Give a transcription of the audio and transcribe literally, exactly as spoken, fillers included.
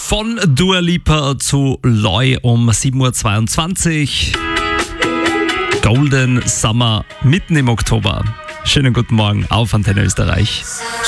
Von Dua Lipa zu Loy um sieben Uhr zweiundzwanzig. Golden Summer mitten im Oktober. Schönen guten Morgen auf Antenne Österreich.